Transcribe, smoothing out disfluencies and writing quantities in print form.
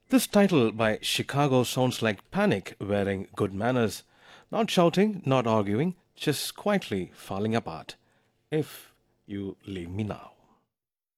This title by Chicago sounds like panic wearing good manners. Not shouting, not arguing, just quietly falling apart. If you leave me now.